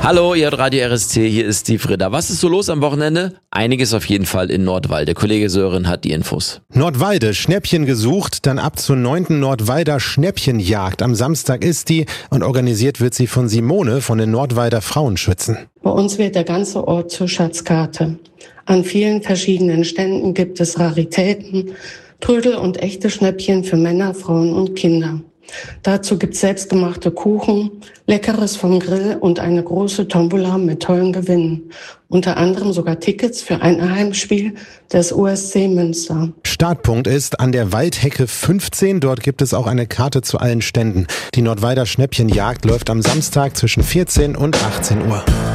Hallo, ihr hört Radio RSC, hier ist die Frida. Was ist so los am Wochenende? Einiges auf jeden Fall in Nordwalde. Kollege Sören hat die Infos. Nordwalde, Schnäppchen gesucht, dann ab zur 9. Nordwalder Schnäppchenjagd. Am Samstag ist die und organisiert wird sie von Simone von den Nordwalder Frauenschützen. Bei uns wird der ganze Ort zur Schatzkarte. An vielen verschiedenen Ständen gibt es Raritäten, Trödel und echte Schnäppchen für Männer, Frauen und Kinder. Dazu gibt's selbstgemachte Kuchen, Leckeres vom Grill und eine große Tombola mit tollen Gewinnen. Unter anderem sogar Tickets für ein Heimspiel des USC Münster. Startpunkt ist an der Waldhecke 15. Dort gibt es auch eine Karte zu allen Ständen. Die Nordwalder Schnäppchenjagd läuft am Samstag zwischen 14 und 18 Uhr.